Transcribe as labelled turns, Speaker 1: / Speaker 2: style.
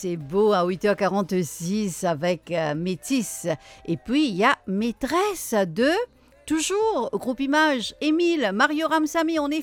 Speaker 1: c'est beau à 8h46 avec Métis. Et puis, il y a Maîtresse de... Toujours, groupe Image, Émile, Mario Ramsamy, on est